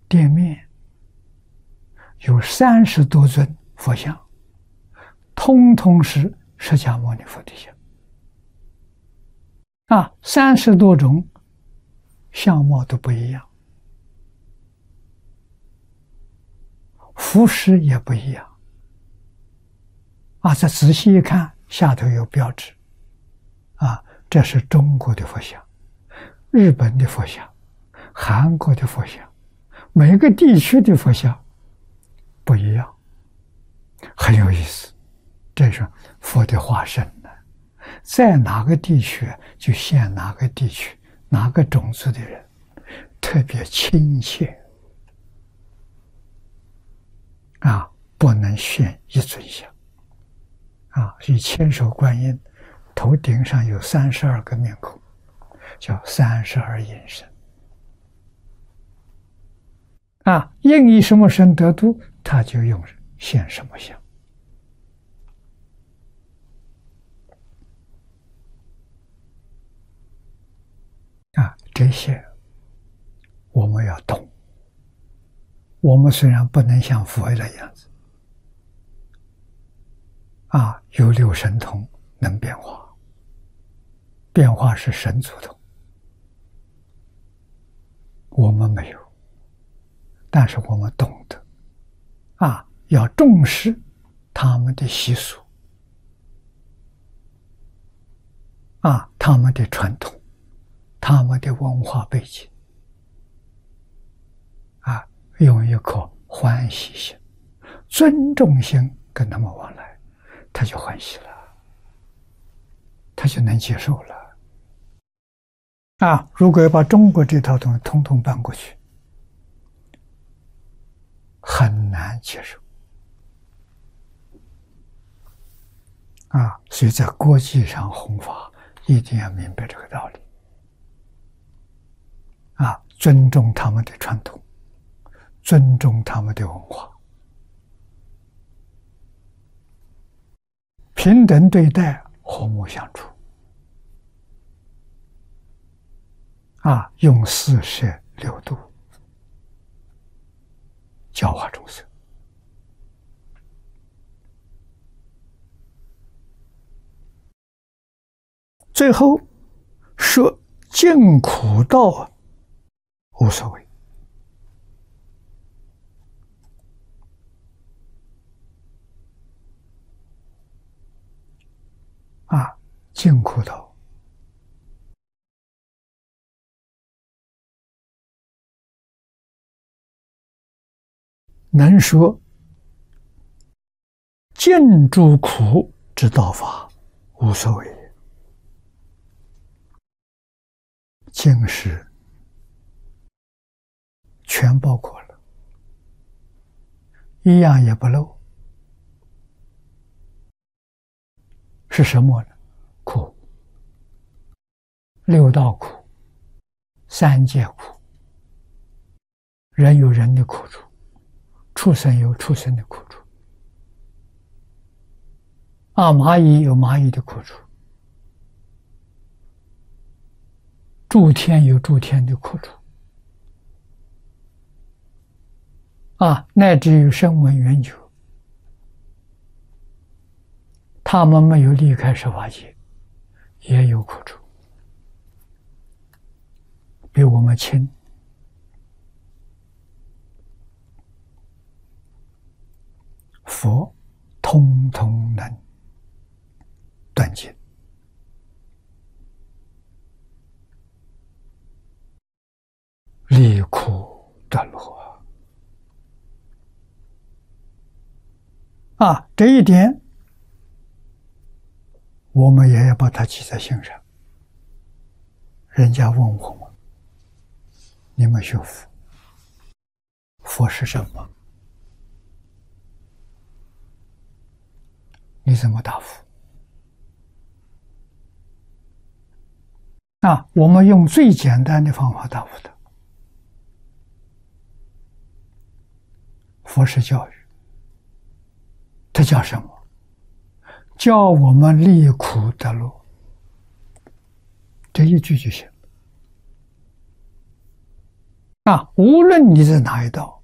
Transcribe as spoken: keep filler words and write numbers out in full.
店面有三十多尊佛像，通通是释迦牟尼佛的像。啊，三十多种相貌都不一样，服饰也不一样。啊，再仔细一看，下头有标志。啊，这是中国的佛像，日本的佛像，韩国的佛像，每个地区的佛像不一样，很有意思。这是佛的化身呢，在哪个地区就现哪个地区哪个种族的人，特别亲切。啊，不能现一尊像。啊，以千手观音头顶上有三十二个面孔，叫三十二应身。啊，应以什么身得度，他就用现什么相。啊，这些我们要懂。我们虽然不能像佛的样子，啊，有六神通能变化，变化是神足通，我们没有，但是我们懂得，啊，要重视他们的习俗，啊，他们的传统，他们的文化背景，啊，用一颗欢喜心、尊重心跟他们往来，他就欢喜了，他就能接受了。啊，如果要把中国这套东西统统搬过去，很难接受。啊，所以在国际上弘法，一定要明白这个道理。啊，尊重他们的传统，尊重他们的文化，平等对待，和睦相处。啊，用四摄六度教化众生。最后说尽苦道无所谓。啊，尽苦道能说尽诸苦之道法无所谓。尽是全包括了，一样也不漏。是什么呢？苦，六道苦，三界苦，人有人的苦处，畜生有畜生的苦处，啊，蚂蚁有蚂蚁的苦处，诸天有诸天的苦处，啊，乃至于声闻缘觉，他们没有离开十法界，也有苦处，比我们轻。佛通通能断尽，离苦得乐。啊，这一点我们也要把它记在心上。人家问我们：“你们学佛，佛是什么？”你怎么答复？啊，我们用最简单的方法答复他。佛是教育，它叫什么？教我们离苦得乐，这一句就行。 啊，无论你在哪一道，